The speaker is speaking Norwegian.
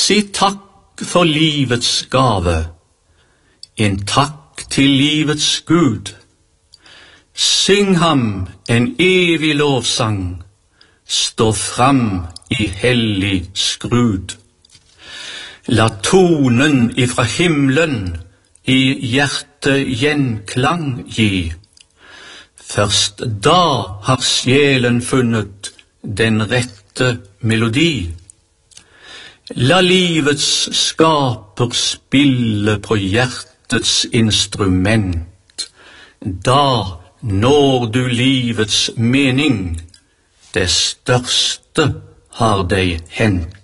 Si takk for livets gave, en takk til livets Gud. Syng ham en evig lovsang, stå fram i hellig skrud. La tonen ifra himmelen i hjertet gjenklang gi. Først da har sjelen funnet den rette melodi. La livets skaper spille på hjertets instrument. Da når du livets mening, det største har deg hendt.